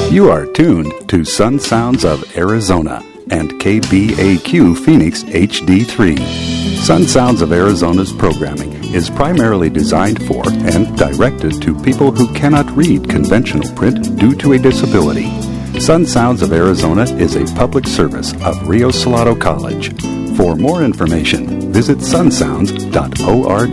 You are tuned to Sun Sounds of Arizona and KBAQ Phoenix HD3. Sun Sounds of Arizona's programming is primarily designed for and directed to people who cannot read conventional print due to a disability. Sun Sounds of Arizona is a public service of Rio Salado College. For more information, visit sunsounds.org.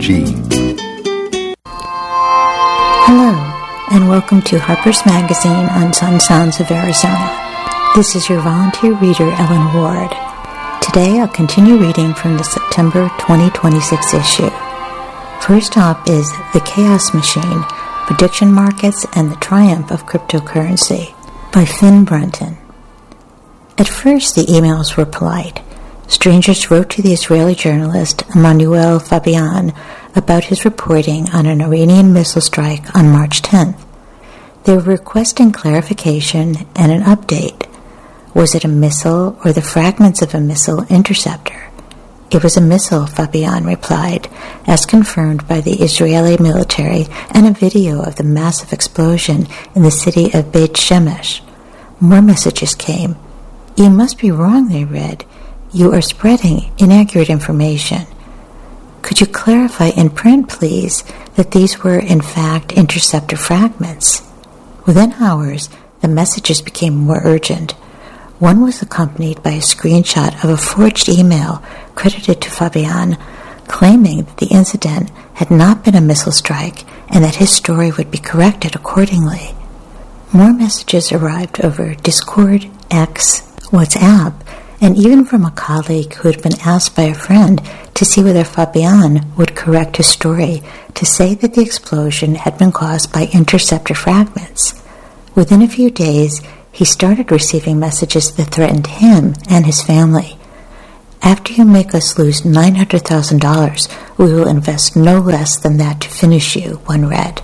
Hello, and welcome to Harper's Magazine on Sun Sounds of Arizona. This is your volunteer reader, Ellen Ward. Today I'll continue reading from the September 2026 issue. First up is The Chaos Machine, Prediction Markets and the Triumph of Cryptocurrency by Finn Brunton. At first the emails were polite. Strangers wrote to the Israeli journalist Emmanuel Fabian about his reporting on an Iranian missile strike on March 10th. They were requesting clarification and an update. Was it a missile or the fragments of a missile interceptor? It was a missile, Fabian replied, as confirmed by the Israeli military and a video of the massive explosion in the city of Beit Shemesh. More messages came. You must be wrong, they read. You are spreading inaccurate information. Could you clarify in print, please, that these were in fact interceptor fragments? Within hours, the messages became more urgent. One was accompanied by a screenshot of a forged email credited to Fabian, claiming that the incident had not been a missile strike and that his story would be corrected accordingly. More messages arrived over Discord, X, WhatsApp, and even from a colleague who had been asked by a friend to see whether Fabian would correct his story to say that the explosion had been caused by interceptor fragments. Within a few days, he started receiving messages that threatened him and his family. After you make us lose $900,000, we will invest no less than that to finish you, one read.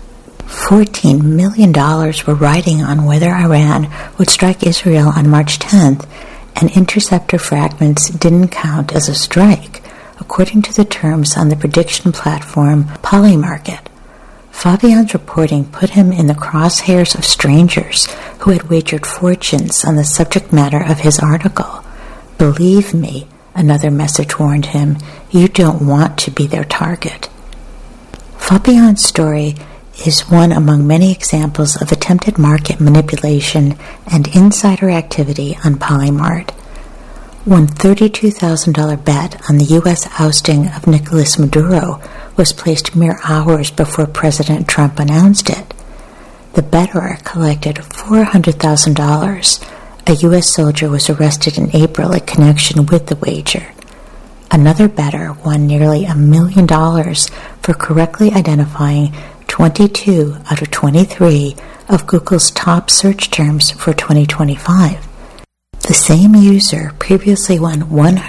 $14 million were riding on whether Iran would strike Israel on March 10th, and interceptor fragments didn't count as a strike, according to the terms on the prediction platform Polymarket. Fabian's reporting put him in the crosshairs of strangers who had wagered fortunes on the subject matter of his article. Believe me, another message warned him, you don't want to be their target. Fabian's story is one among many examples of attempted market manipulation and insider activity on Polymart. One $32,000 bet on the U.S. ousting of Nicolas Maduro was placed mere hours before President Trump announced it. The bettor collected $400,000. A U.S. soldier was arrested in April in connection with the wager. Another bettor won nearly $1 million for correctly identifying 22 out of 23 of Google's top search terms for 2025. The same user previously won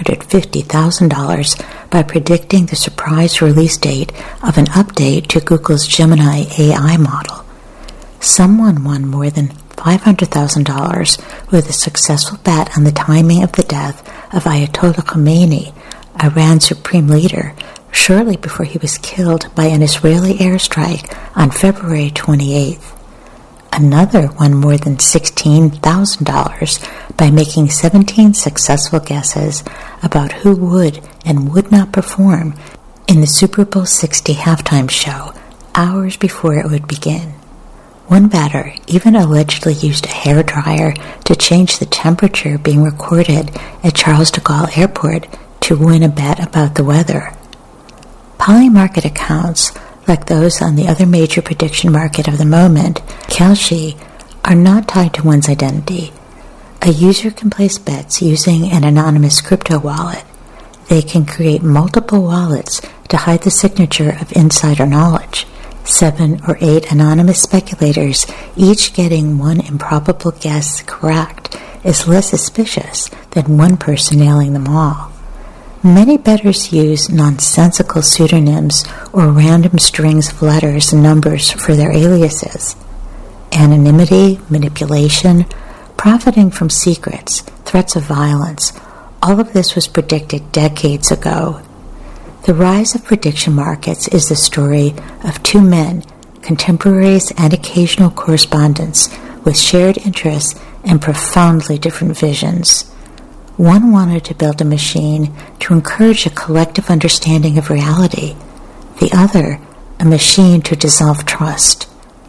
$150,000 by predicting the surprise release date of an update to Google's Gemini AI model. Someone won more than $500,000 with a successful bet on the timing of the death of Ayatollah Khomeini, Iran's supreme leader, shortly before he was killed by an Israeli airstrike on February 28th. Another won more than $16,000 by making 17 successful guesses about who would and would not perform in the Super Bowl 60 halftime show hours before it would begin. One bettor even allegedly used a hairdryer to change the temperature being recorded at Charles de Gaulle Airport to win a bet about the weather. Polymarket accounts, like those on the other major prediction market of the moment, Kalshi, are not tied to one's identity. A user can place bets using an anonymous crypto wallet. They can create multiple wallets to hide the signature of insider knowledge. 7 or 8 anonymous speculators, each getting one improbable guess correct, is less suspicious than one person nailing them all. Many bettors use nonsensical pseudonyms or random strings of letters and numbers for their aliases. Anonymity, manipulation, profiting from secrets, threats of violence, all of this was predicted decades ago. The rise of prediction markets is the story of two men, contemporaries and occasional correspondents, with shared interests and profoundly different visions. One wanted to build a machine to encourage a collective understanding of reality. The other, a machine to dissolve trust.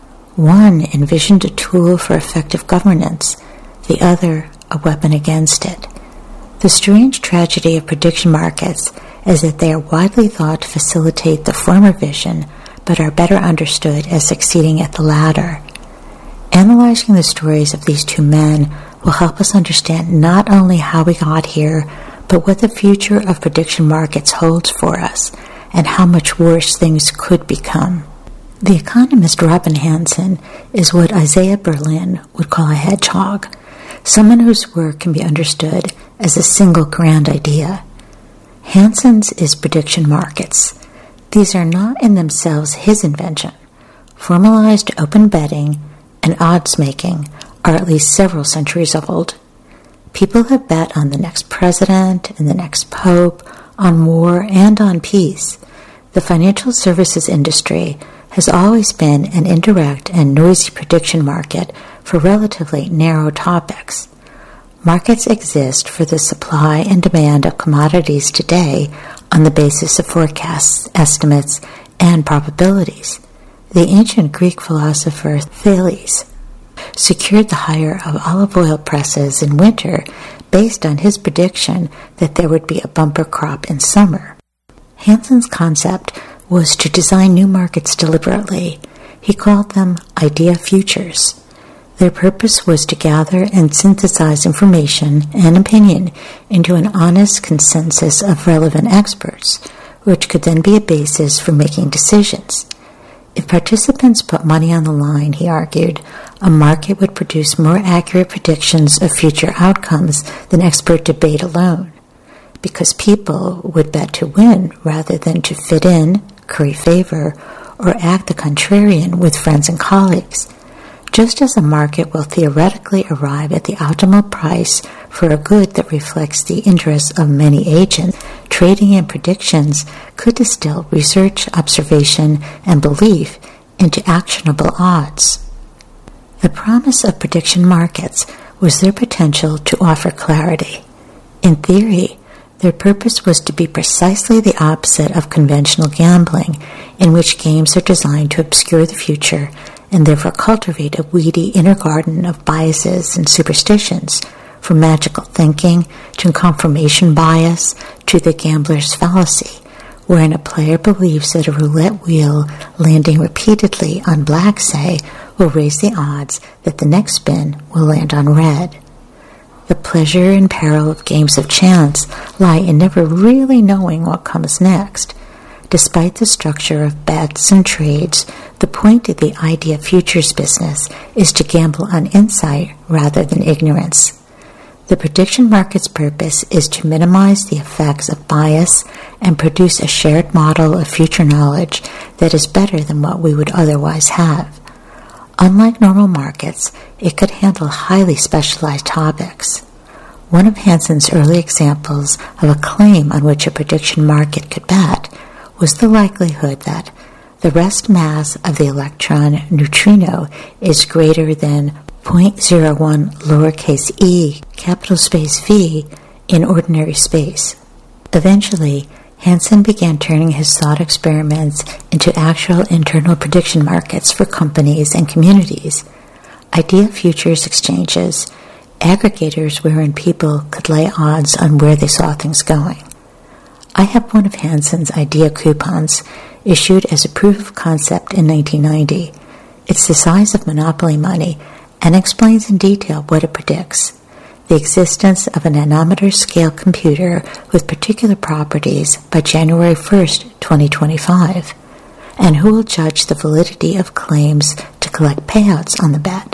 One envisioned a tool for effective governance, the other a weapon against it. The strange tragedy of prediction markets is that they are widely thought to facilitate the former vision, but are better understood as succeeding at the latter. Analyzing the stories of these two men will help us understand not only how we got here, but what the future of prediction markets holds for us, and how much worse things could become. The economist Robin Hanson is what Isaiah Berlin would call a hedgehog, someone whose work can be understood as a single grand idea. Hanson's is prediction markets. These are not in themselves his invention. Formalized open betting and odds making are at least several centuries old. People have bet on the next president and the next pope, on war and on peace. The financial services industry has always been an indirect and noisy prediction market for relatively narrow topics. Markets exist for the supply and demand of commodities today on the basis of forecasts, estimates, and probabilities. The ancient Greek philosopher Thales secured the hire of olive oil presses in winter based on his prediction that there would be a bumper crop in summer. Hanson's concept was to design new markets deliberately. He called them idea futures. Their purpose was to gather and synthesize information and opinion into an honest consensus of relevant experts, which could then be a basis for making decisions. If participants put money on the line, he argued, a market would produce more accurate predictions of future outcomes than expert debate alone, because people would bet to win rather than to fit in, curry favor, or act the contrarian with friends and colleagues. Just as a market will theoretically arrive at the optimal price for a good that reflects the interests of many agents, trading in predictions could distill research, observation, and belief into actionable odds. The promise of prediction markets was their potential to offer clarity. In theory, their purpose was to be precisely the opposite of conventional gambling, in which games are designed to obscure the future and therefore cultivate a weedy inner garden of biases and superstitions, from magical thinking to confirmation bias to the gambler's fallacy, wherein a player believes that a roulette wheel landing repeatedly on black, say, will raise the odds that the next spin will land on red. The pleasure and peril of games of chance lie in never really knowing what comes next. Despite the structure of bets and trades, the point of the idea futures business is to gamble on insight rather than ignorance. The prediction market's purpose is to minimize the effects of bias and produce a shared model of future knowledge that is better than what we would otherwise have. Unlike normal markets, it could handle highly specialized topics. One of Hanson's early examples of a claim on which a prediction market could bet was the likelihood that the rest mass of the electron neutrino is greater than 0.01 lowercase e capital space v in ordinary space. Eventually, Hanson began turning his thought experiments into actual internal prediction markets for companies and communities, idea futures exchanges, aggregators wherein people could lay odds on where they saw things going. I have one of Hanson's idea coupons issued as a proof of concept in 1990. It's the size of Monopoly money and explains in detail what it predicts: the existence of a nanometer-scale computer with particular properties by January 1st, 2025, and who will judge the validity of claims to collect payouts on the bet.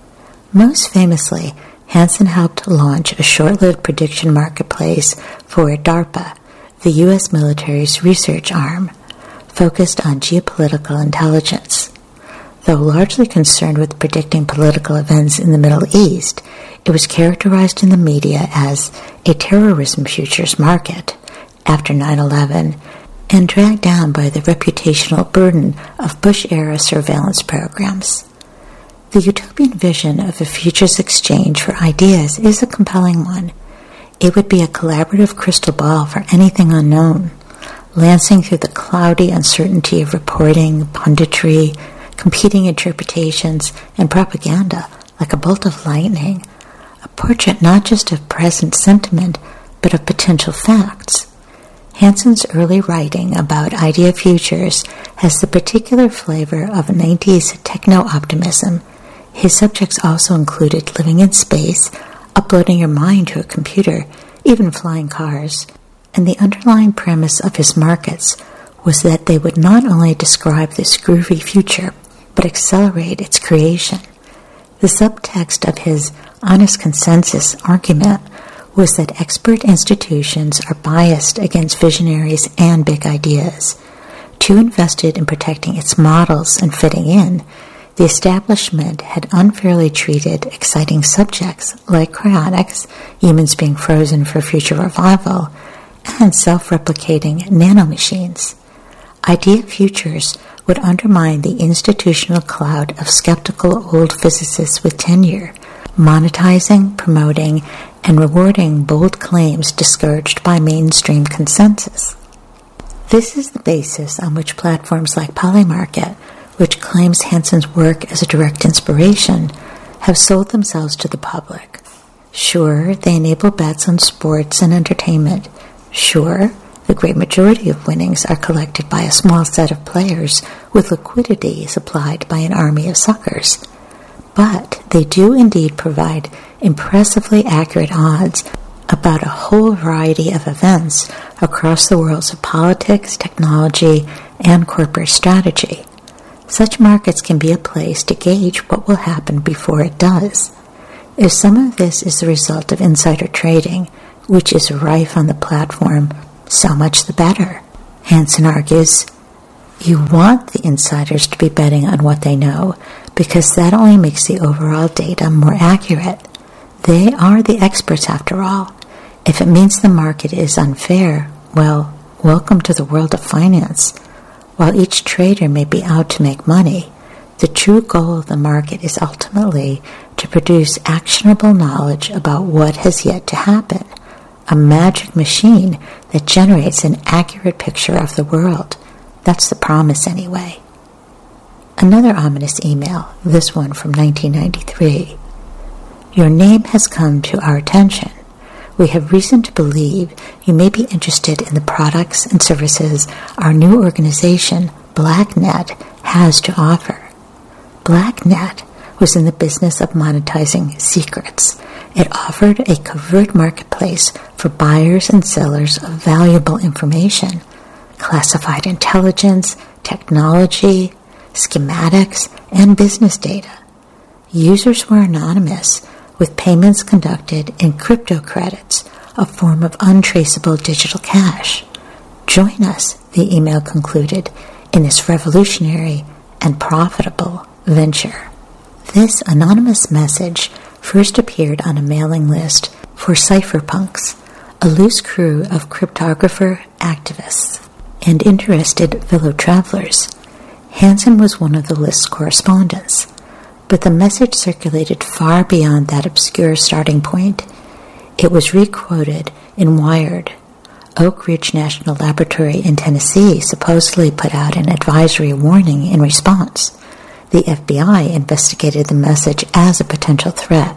Most famously, Hanson helped launch a short-lived prediction marketplace for DARPA, the U.S. military's research arm, focused on geopolitical intelligence. Though largely concerned with predicting political events in the Middle East, it was characterized in the media as a terrorism futures market after 9/11 and dragged down by the reputational burden of Bush-era surveillance programs. The utopian vision of a futures exchange for ideas is a compelling one. It would be a collaborative crystal ball for anything unknown, lancing through the cloudy uncertainty of reporting, punditry, competing interpretations, and propaganda like a bolt of lightning, a portrait not just of present sentiment, but of potential facts. Hanson's early writing about idea futures has the particular flavor of 90s techno-optimism. His subjects also included living in space, uploading your mind to a computer, even flying cars. And the underlying premise of his markets was that they would not only describe this groovy future, but accelerate its creation. The subtext of his honest consensus argument was that expert institutions are biased against visionaries and big ideas. Too invested in protecting its models and fitting in, the establishment had unfairly treated exciting subjects like cryonics, humans being frozen for future revival, and self-replicating nanomachines. Idea futures would undermine the institutional cloud of skeptical old physicists with tenure, monetizing, promoting, and rewarding bold claims discouraged by mainstream consensus. This is the basis on which platforms like Polymarket, which claims Hanson's work as a direct inspiration, have sold themselves to the public. Sure, they enable bets on sports and entertainment. Sure, the great majority of winnings are collected by a small set of players with liquidity supplied by an army of suckers. But they do indeed provide impressively accurate odds about a whole variety of events across the worlds of politics, technology, and corporate strategy. Such markets can be a place to gauge what will happen before it does. If some of this is the result of insider trading, which is rife on the platform, so much the better. Hanson argues, you want the insiders to be betting on what they know, because that only makes the overall data more accurate. They are the experts after all. If it means the market is unfair, well, welcome to the world of finance. While each trader may be out to make money, the true goal of the market is ultimately to produce actionable knowledge about what has yet to happen, a magic machine that generates an accurate picture of the world. That's the promise anyway. Another ominous email, this one from 1993. Your name has come to our attention. We have reason to believe you may be interested in the products and services our new organization, BlackNet, has to offer. BlackNet was in the business of monetizing secrets. It offered a covert marketplace for buyers and sellers of valuable information, classified intelligence, technology, schematics, and business data. Users were anonymous, with payments conducted in crypto credits, a form of untraceable digital cash. Join us, the email concluded, in this revolutionary and profitable venture. This anonymous message first appeared on a mailing list for cypherpunks, a loose crew of cryptographer activists and interested fellow travelers. Hanson was one of the list's correspondents, but the message circulated far beyond that obscure starting point. It was re-quoted in Wired. Oak Ridge National Laboratory in Tennessee supposedly put out an advisory warning in response. The FBI investigated the message as a potential threat.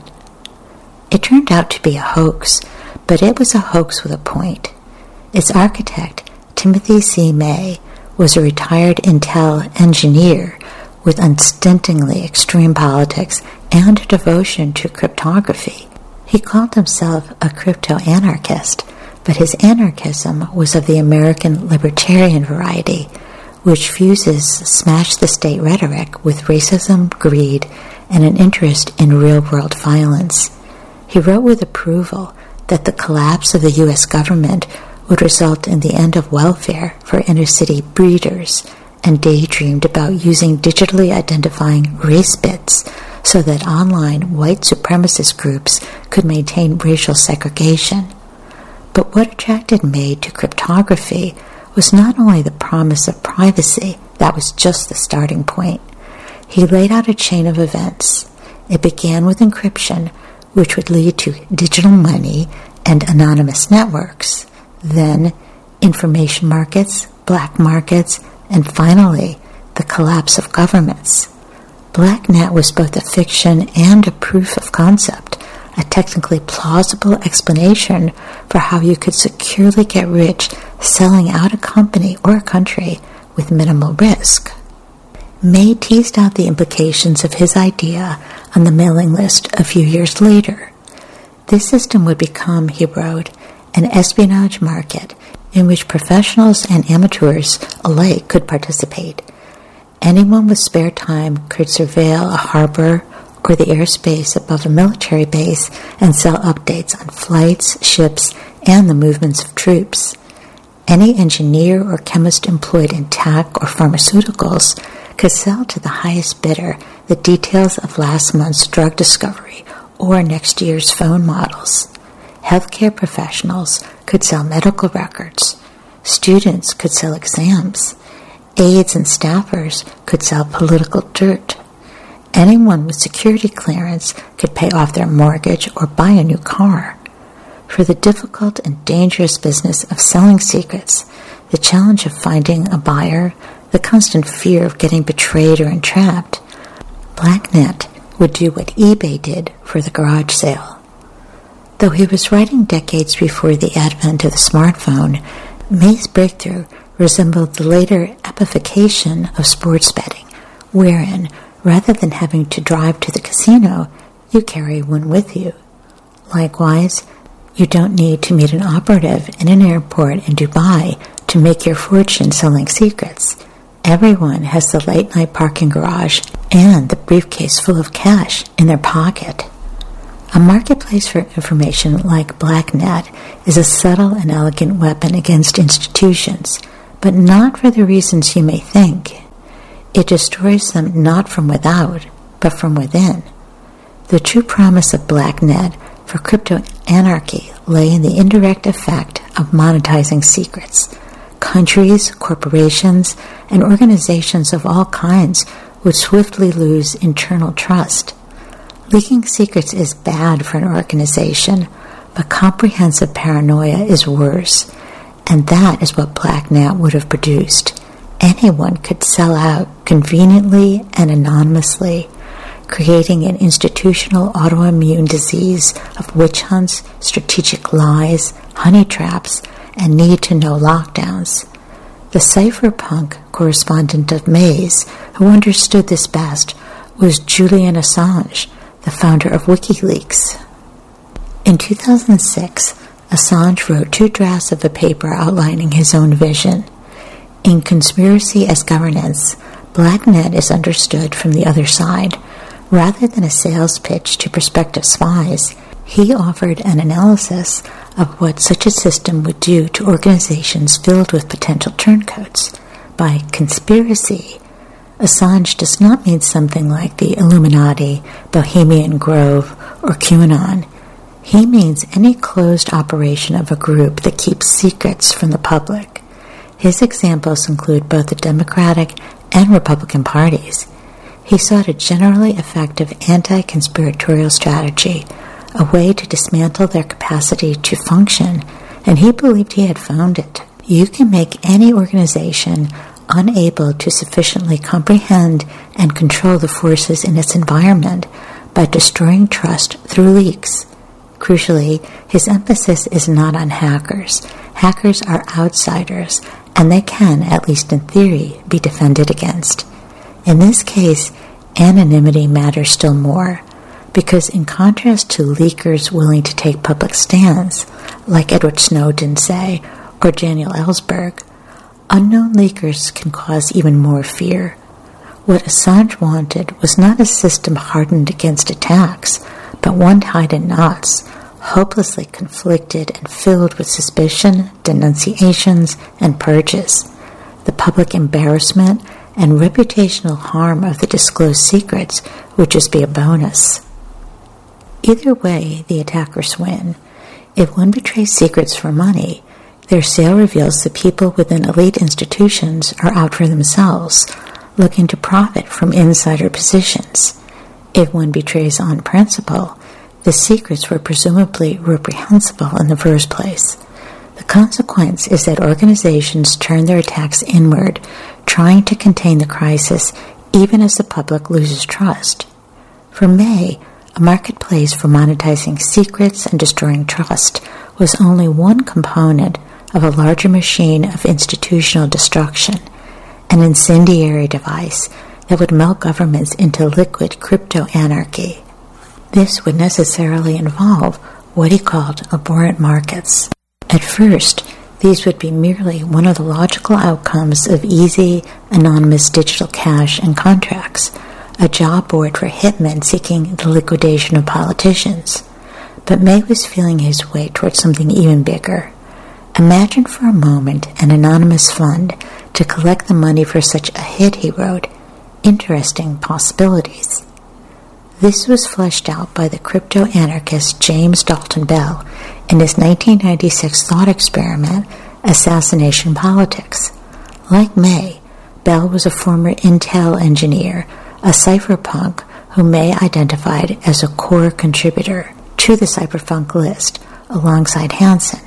It turned out to be a hoax, but it was a hoax with a point. Its architect, Timothy C. May, was a retired Intel engineer with unstintingly extreme politics and a devotion to cryptography. He called himself a crypto-anarchist, but his anarchism was of the American libertarian variety, which fuses smash-the-state rhetoric with racism, greed, and an interest in real-world violence. He wrote with approval that the collapse of the U.S. government would result in the end of welfare for inner-city breeders, and daydreamed about using digitally identifying race bits so that online white supremacist groups could maintain racial segregation. But what attracted May to cryptography was not only the promise of privacy, that was just the starting point. he laid out a chain of events. It began with encryption, which would lead to digital money and anonymous networks, then information markets, black markets, and finally, the collapse of governments. BlackNet was both a fiction and a proof of concept, a technically plausible explanation for how you could securely get rich selling out a company or a country with minimal risk. May teased out the implications of his idea on the mailing list a few years later. This system would become, he wrote, an espionage market in which professionals and amateurs alike could participate. Anyone with spare time could surveil a harbor or the airspace above a military base and sell updates on flights, ships, and the movements of troops. Any engineer or chemist employed in tech or pharmaceuticals could sell to the highest bidder the details of last month's drug discovery or next year's phone models. Healthcare professionals could sell medical records. Students could sell exams. Aides and staffers could sell political dirt. Anyone with security clearance could pay off their mortgage or buy a new car. For the difficult and dangerous business of selling secrets, the challenge of finding a buyer, the constant fear of getting betrayed or entrapped, BlackNet would do what eBay did for the garage sale. Though he was writing decades before the advent of the smartphone, May's breakthrough resembled the later appification of sports betting, wherein, rather than having to drive to the casino, you carry one with you. Likewise, you don't need to meet an operative in an airport in Dubai to make your fortune selling secrets. Everyone has the late-night parking garage and the briefcase full of cash in their pocket. A marketplace for information like BlackNet is a subtle and elegant weapon against institutions, but not for the reasons you may think. It destroys them not from without, but from within. The true promise of BlackNet for crypto-anarchy lay in the indirect effect of monetizing secrets. Countries, corporations, and organizations of all kinds would swiftly lose internal trust. Leaking secrets is bad for an organization, but comprehensive paranoia is worse, and that is what BlackNet would have produced. Anyone could sell out conveniently and anonymously, creating an institutional autoimmune disease of witch hunts, strategic lies, honey traps, and need-to-know lockdowns. The cypherpunk correspondent of May's, who understood this best, was Julian Assange, the founder of WikiLeaks. In 2006, Assange wrote 2 drafts of a paper outlining his own vision. In Conspiracy as Governance, BlackNet is understood from the other side. Rather than a sales pitch to prospective spies, he offered an analysis of what such a system would do to organizations filled with potential turncoats. By conspiracy, Assange does not mean something like the Illuminati, Bohemian Grove, or QAnon. He means any closed operation of a group that keeps secrets from the public. His examples include both the Democratic and Republican parties. He sought a generally effective anti-conspiratorial strategy, a way to dismantle their capacity to function, and he believed he had found it. You can make any organization unable to sufficiently comprehend and control the forces in its environment by destroying trust through leaks. Crucially, his emphasis is not on hackers. Hackers are outsiders, and they can, at least in theory, be defended against. In this case, anonymity matters still more, because in contrast to leakers willing to take public stands, like Edward Snowden, say, or Daniel Ellsberg, unknown leakers can cause even more fear. What Assange wanted was not a system hardened against attacks, but one tied in knots, hopelessly conflicted and filled with suspicion, denunciations, and purges. The public embarrassment and reputational harm of the disclosed secrets would just be a bonus. Either way, the attackers win. If one betrays secrets for money, their sale reveals that people within elite institutions are out for themselves, looking to profit from insider positions. If one betrays on principle, the secrets were presumably reprehensible in the first place. The consequence is that organizations turn their attacks inward, trying to contain the crisis even as the public loses trust. For May, a marketplace for monetizing secrets and destroying trust was only one component of a larger machine of institutional destruction, an incendiary device that would melt governments into liquid crypto-anarchy. This would necessarily involve what he called abhorrent markets. At first, these would be merely one of the logical outcomes of easy, anonymous digital cash and contracts, a job board for hitmen seeking the liquidation of politicians. But May was feeling his way towards something even bigger. Imagine for a moment an anonymous fund to collect the money for such a hit, he wrote. Interesting possibilities. This was fleshed out by the crypto-anarchist James Dalton Bell in his 1996 thought experiment, Assassination Politics. Like May, Bell was a former Intel engineer, a cypherpunk whom May identified as a core contributor to the cypherpunk list alongside Hansen.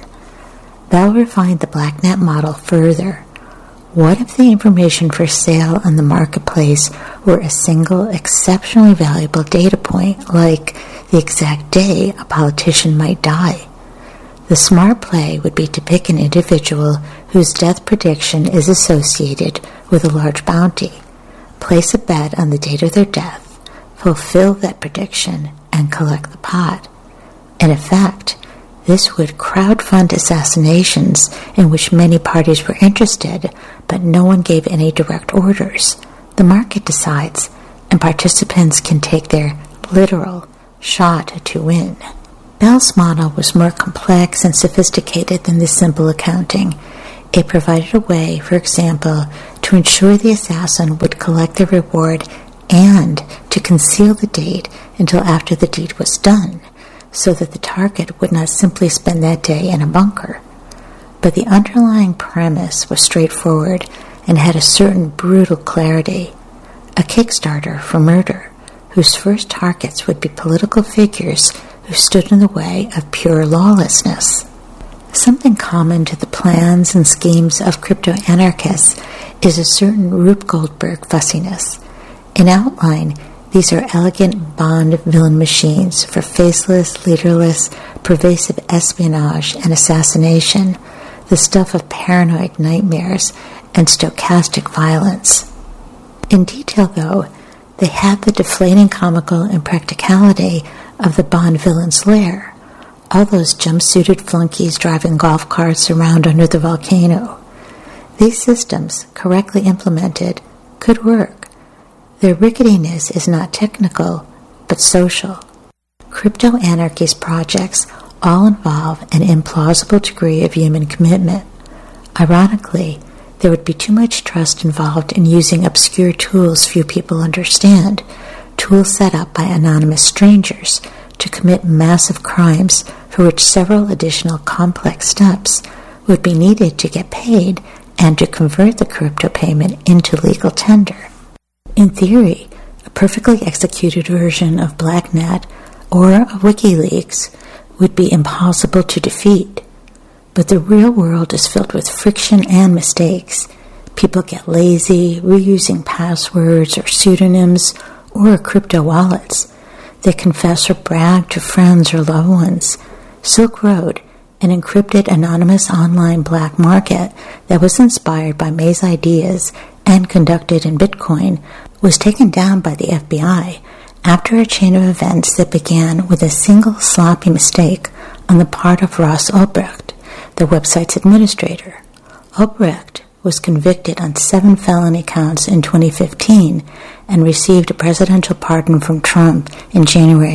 Bell refined the BlackNet model further. What if the information for sale on the marketplace were a single, exceptionally valuable data point, like the exact day a politician might die? The smart play would be to pick an individual whose death prediction is associated with a large bounty, place a bet on the date of their death, fulfill that prediction, and collect the pot. In effect, this would crowdfund assassinations in which many parties were interested, but no one gave any direct orders. The market decides, and participants can take their literal shot to win. Bell's model was more complex and sophisticated than this simple accounting. It provided a way, for example, to ensure the assassin would collect the reward and to conceal the date until after the deed was done, so that the target would not simply spend that day in a bunker. But the underlying premise was straightforward and had a certain brutal clarity. A Kickstarter for murder, whose first targets would be political figures who stood in the way of pure lawlessness. Something common to the plans and schemes of crypto-anarchists is a certain Rube Goldberg fussiness. In outline, these are elegant Bond villain machines for faceless, leaderless, pervasive espionage and assassination, the stuff of paranoid nightmares and stochastic violence. In detail, though, they have the deflating comical impracticality of the Bond villain's lair, all those jumpsuited flunkies driving golf carts around under the volcano. These systems, correctly implemented, could work. Their ricketiness is not technical, but social. Crypto-anarchy's projects all involve an implausible degree of human commitment. Ironically, there would be too much trust involved in using obscure tools few people understand, tools set up by anonymous strangers to commit massive crimes for which several additional complex steps would be needed to get paid and to convert the crypto payment into legal tender. In theory, a perfectly executed version of BlackNet or of WikiLeaks would be impossible to defeat. But the real world is filled with friction and mistakes. People get lazy, reusing passwords or pseudonyms or crypto wallets. They confess or brag to friends or loved ones. Silk Road, an encrypted anonymous online black market that was inspired by May's ideas and conducted in Bitcoin, was taken down by the FBI after a chain of events that began with a single sloppy mistake on the part of Ross Ulbricht, the website's administrator. Ulbricht was convicted on 7 felony counts in 2015 and received a presidential pardon from Trump in January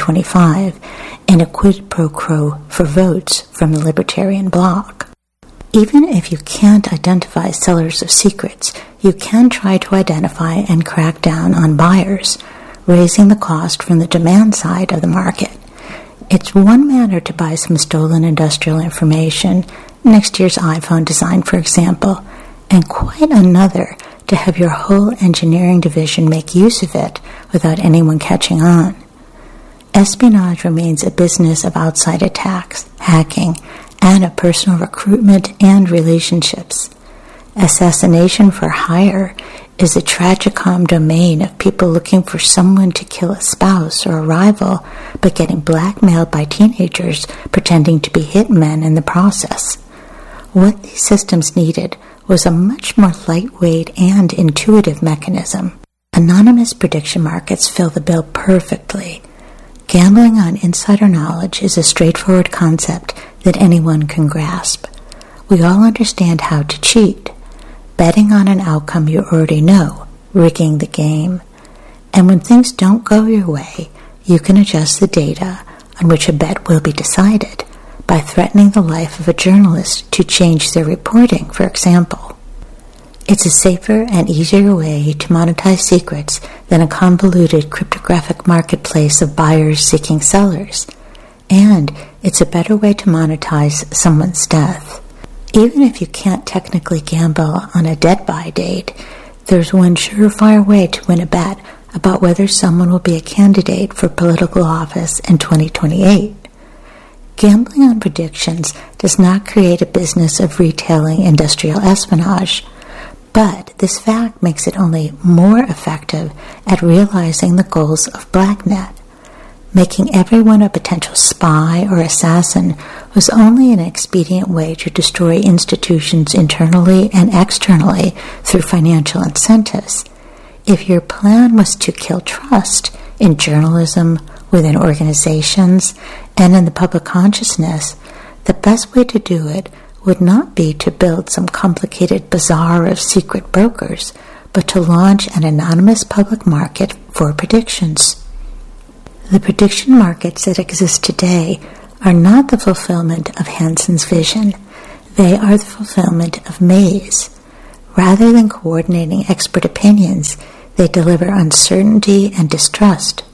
2025 in a quid pro quo for votes from the Libertarian bloc. Even if you can't identify sellers of secrets, you can try to identify and crack down on buyers, raising the cost from the demand side of the market. It's one matter to buy some stolen industrial information, next year's iPhone design, for example, and quite another to have your whole engineering division make use of it without anyone catching on. Espionage remains a business of outside attacks, hacking, and of personal recruitment and relationships. Assassination for hire is a tragicom domain of people looking for someone to kill a spouse or a rival, but getting blackmailed by teenagers pretending to be hitmen in the process. What these systems needed was a much more lightweight and intuitive mechanism. Anonymous prediction markets fill the bill perfectly. Gambling on insider knowledge is a straightforward concept that anyone can grasp. We all understand how to cheat. Betting on an outcome you already know, rigging the game. And when things don't go your way, you can adjust the data on which a bet will be decided by threatening the life of a journalist to change their reporting, for example. It's a safer and easier way to monetize secrets than a convoluted cryptographic marketplace of buyers seeking sellers. And it's a better way to monetize someone's death. Even if you can't technically gamble on a dead-by date, there's one surefire way to win a bet about whether someone will be a candidate for political office in 2028. Gambling on predictions does not create a business of retailing industrial espionage, but this fact makes it only more effective at realizing the goals of BlackNet. Making everyone a potential spy or assassin was only an expedient way to destroy institutions internally and externally through financial incentives. If your plan was to kill trust in journalism, within organizations, and in the public consciousness, the best way to do it would not be to build some complicated bazaar of secret brokers, but to launch an anonymous public market for predictions. The prediction markets that exist today are not the fulfillment of Hanson's vision. They are the fulfillment of May's. Rather than coordinating expert opinions, they deliver uncertainty and distrust.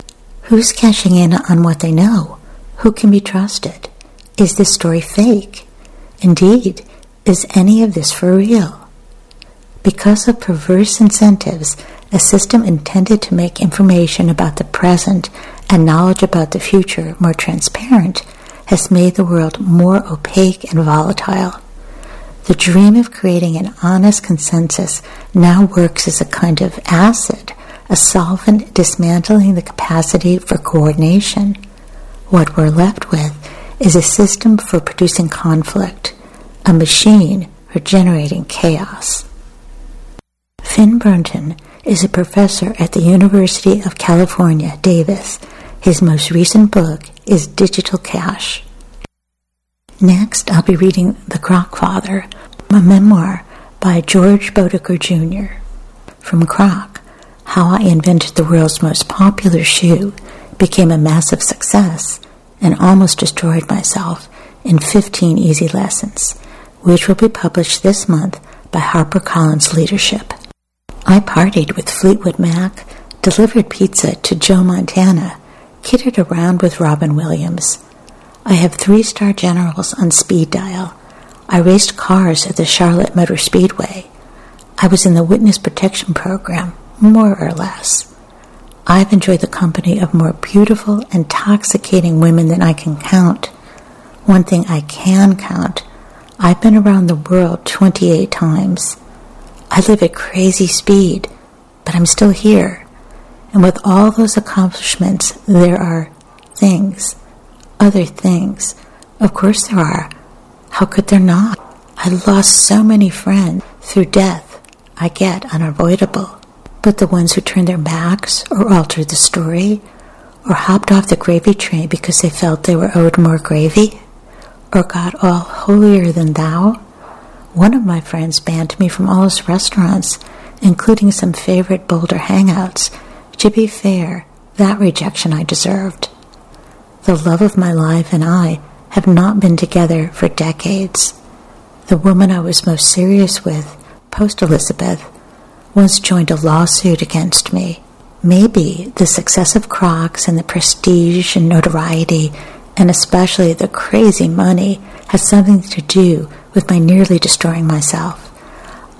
Who's cashing in on what they know? Who can be trusted? Is this story fake? Indeed, is any of this for real? Because of perverse incentives, a system intended to make information about the present and knowledge about the future more transparent has made the world more opaque and volatile. The dream of creating an honest consensus now works as a kind of acid, a solvent dismantling the capacity for coordination. What we're left with is a system for producing conflict, a machine for generating chaos. Finn Brunton is a professor at the University of California, Davis. His most recent book is Digital Cash. Next, I'll be reading The Croc Father, a memoir by George Bodeker Jr. From Croc, How I Invented the World's Most Popular Shoe, Became a Massive Success, and Almost Destroyed Myself in 15 Easy Lessons, which will be published this month by HarperCollins Leadership. I partied with Fleetwood Mac, delivered pizza to Joe Montana, kidded around with Robin Williams. I have 3-star generals on speed dial. I raced cars at the Charlotte Motor Speedway. I was in the witness protection program, more or less. I've enjoyed the company of more beautiful, intoxicating women than I can count. One thing I can count, I've been around the world 28 times. I live at crazy speed, but I'm still here. And with all those accomplishments, there are things, other things. Of course there are. How could there not? I lost so many friends through death. I get unavoidable. But the ones who turned their backs or altered the story or hopped off the gravy train because they felt they were owed more gravy or got all holier than thou. One of my friends banned me from all his restaurants, including some favorite Boulder hangouts. To be fair, that rejection I deserved. The love of my life and I have not been together for decades. The woman I was most serious with, post-Elizabeth, once joined a lawsuit against me. Maybe the success of Crocs and the prestige and notoriety, and especially the crazy money, has something to do with my nearly destroying myself.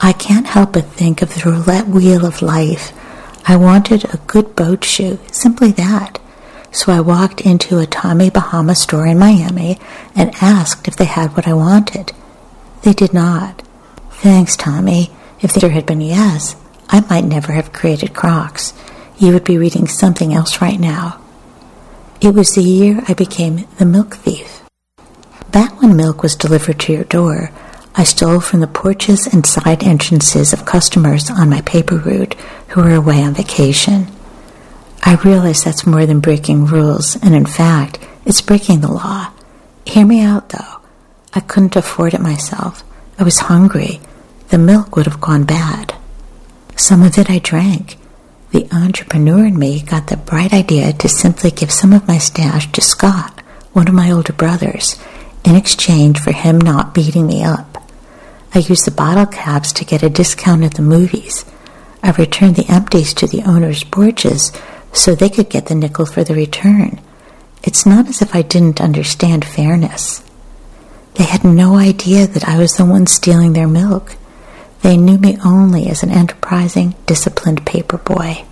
I can't help but think of the roulette wheel of life. I wanted a good boat shoe, simply that. So I walked into a Tommy Bahama store in Miami and asked if they had what I wanted. They did not. Thanks, Tommy. If the answer had been yes, I might never have created Crocs. You would be reading something else right now. It was the year I became the milk thief. Back when milk was delivered to your door, I stole from the porches and side entrances of customers on my paper route who were away on vacation. I realize that's more than breaking rules, and in fact, it's breaking the law. Hear me out, though. I couldn't afford it myself. I was hungry. The milk would have gone bad. Some of it I drank. The entrepreneur in me got the bright idea to simply give some of my stash to Scott, one of my older brothers, in exchange for him not beating me up. I used the bottle caps to get a discount at the movies. I returned the empties to the owner's porches so they could get the nickel for the return. It's not as if I didn't understand fairness. They had no idea that I was the one stealing their milk. They knew me only as an enterprising, disciplined paper boy.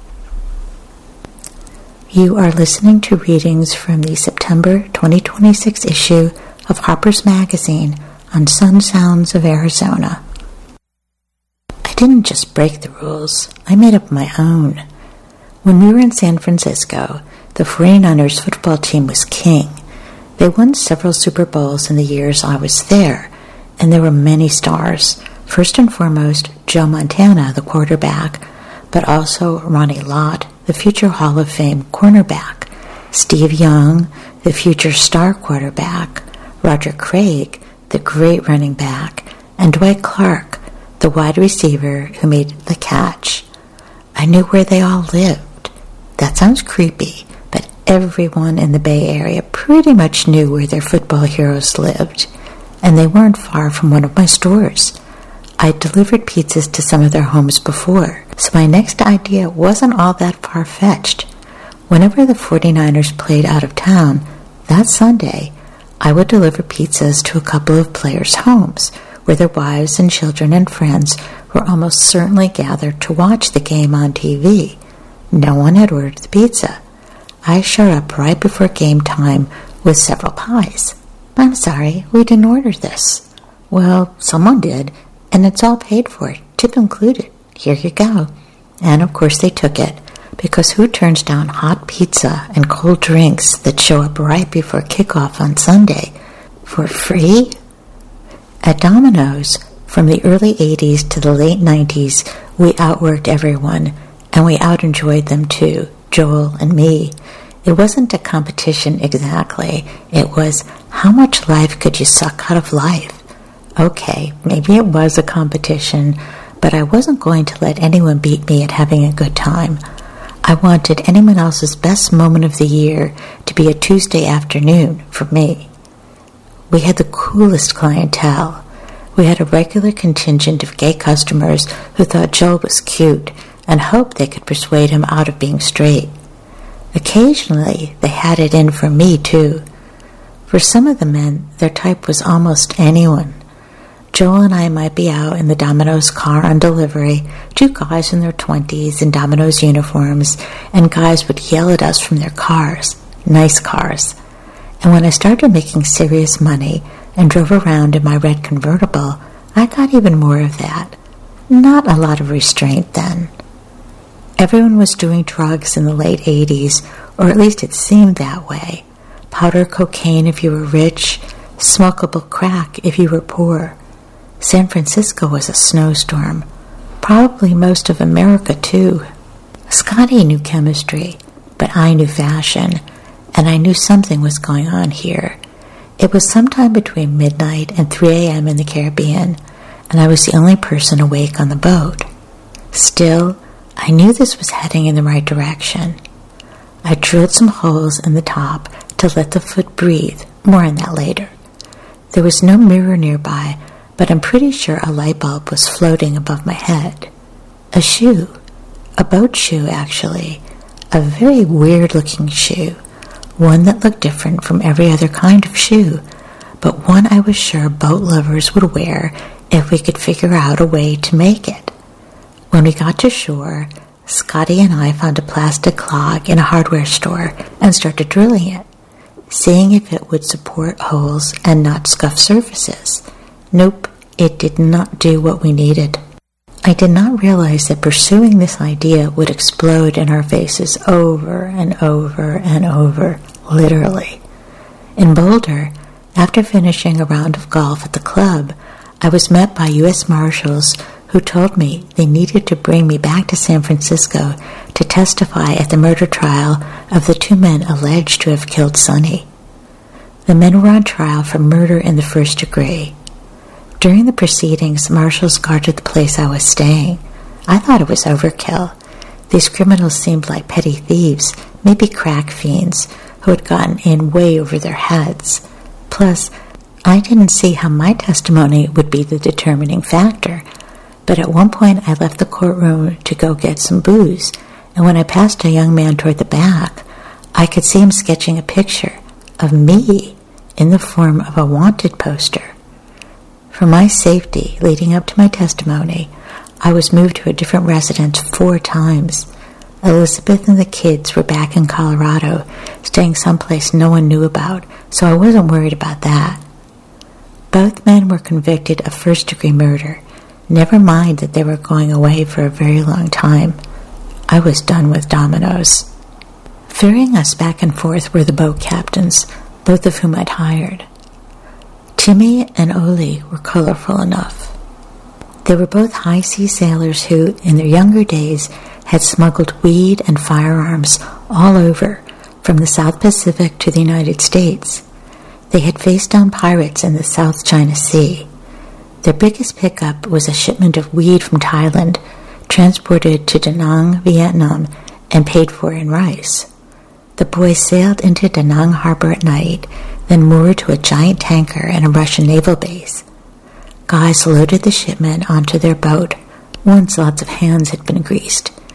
You are listening to readings from the September 2026 issue of Harper's Magazine on Sun Sounds of Arizona. I didn't just break the rules. I made up my own. When we were in San Francisco, the 49ers football team was king. They won several Super Bowls in the years I was there, and there were many stars. First and foremost, Joe Montana, the quarterback, but also Ronnie Lott, the future Hall of Fame cornerback, Steve Young, the future star quarterback, Roger Craig, the great running back, and Dwight Clark, the wide receiver who made the catch. I knew where they all lived. That sounds creepy, but everyone in the Bay Area pretty much knew where their football heroes lived, and they weren't far from one of my stores. I'd delivered pizzas to some of their homes before, so my next idea wasn't all that far-fetched. Whenever the 49ers played out of town, that Sunday, I would deliver pizzas to a couple of players' homes, where their wives and children and friends were almost certainly gathered to watch the game on TV. No one had ordered the pizza. I showed up right before game time with several pies. I'm sorry, we didn't order this. Well, someone did, and it's all paid for, tip included. Here you go. And of course they took it, because who turns down hot pizza and cold drinks that show up right before kickoff on Sunday for free? At Domino's, from the early 80s to the late 90s, we outworked everyone, and we out-enjoyed them too, Joel and me. It wasn't a competition exactly. It was, how much life could you suck out of life? Okay, maybe it was a competition, but I wasn't going to let anyone beat me at having a good time. I wanted anyone else's best moment of the year to be a Tuesday afternoon for me. We had the coolest clientele. We had a regular contingent of gay customers who thought Joel was cute and hoped they could persuade him out of being straight. Occasionally, they had it in for me, too. For some of the men, their type was almost anyone. Joel and I might be out in the Domino's car on delivery, two guys in their 20s in Domino's uniforms, and guys would yell at us from their cars, nice cars. And when I started making serious money and drove around in my red convertible, I got even more of that. Not a lot of restraint then. Everyone was doing drugs in the late 80s, or at least it seemed that way. Powder cocaine if you were rich, smokable crack if you were poor. San Francisco was a snowstorm. Probably most of America, too. Scotty knew chemistry, but I knew fashion, and I knew something was going on here. It was sometime between midnight and 3 a.m. in the Caribbean, and I was the only person awake on the boat. Still, I knew this was heading in the right direction. I drilled some holes in the top to let the foot breathe. More on that later. There was no mirror nearby, but I'm pretty sure a light bulb was floating above my head. A shoe. A boat shoe, actually. A very weird-looking shoe. One that looked different from every other kind of shoe, but one I was sure boat lovers would wear if we could figure out a way to make it. When we got to shore, Scotty and I found a plastic clog in a hardware store and started drilling it, seeing if it would support holes and not scuff surfaces. Nope, it did not do what we needed. I did not realize that pursuing this idea would explode in our faces over and over and over, literally. In Boulder, after finishing a round of golf at the club, I was met by U.S. Marshals who told me they needed to bring me back to San Francisco to testify at the murder trial of the 2 men alleged to have killed Sonny. The men were on trial for murder in the first degree. During the proceedings, marshals guarded the place I was staying. I thought it was overkill. These criminals seemed like petty thieves, maybe crack fiends, who had gotten in way over their heads. Plus, I didn't see how my testimony would be the determining factor. But at one point I left the courtroom to go get some booze, and when I passed a young man toward the back, I could see him sketching a picture of me in the form of a wanted poster. For my safety leading up to my testimony, I was moved to a different residence 4 times. Elizabeth and the kids were back in Colorado, staying someplace no one knew about, so I wasn't worried about that. Both men were convicted of first-degree murder. Never mind that they were going away for a very long time. I was done with dominoes. Ferrying us back and forth were the boat captains, both of whom I'd hired. Timmy and Oli were colorful enough. They were both high-sea sailors who, in their younger days, had smuggled weed and firearms all over, from the South Pacific to the United States. They had faced down pirates in the South China Sea. Their biggest pickup was a shipment of weed from Thailand, transported to Da Nang, Vietnam, and paid for in rice. The boys sailed into Da Nang harbor at night, then moored to a giant tanker in a Russian naval base. Guys loaded the shipment onto their boat, once lots of hands had been greased,